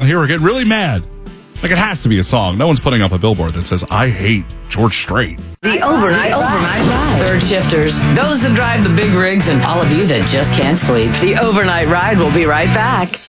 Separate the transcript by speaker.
Speaker 1: here are getting really mad. Like, it has to be a song. No one's putting up a billboard that says, I hate George Strait.
Speaker 2: The overnight ride. Third shifters, those that drive the big rigs, and all of you that just can't sleep. The overnight ride will be right back.